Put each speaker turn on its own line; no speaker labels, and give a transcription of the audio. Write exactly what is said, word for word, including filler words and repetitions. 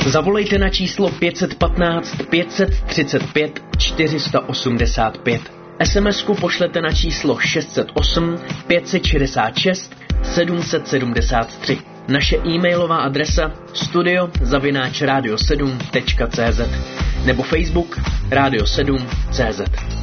Zavolejte na číslo pět jedna pět pět tři pět čtyři osm pět. es em esku pošlete na číslo šest set osm pět set šedesát šest sedm set sedmdesát tři. Naše e-mailová adresa studio zavináč radio sedm tečka cé zet nebo Facebook Radio sedm tečka cé zet.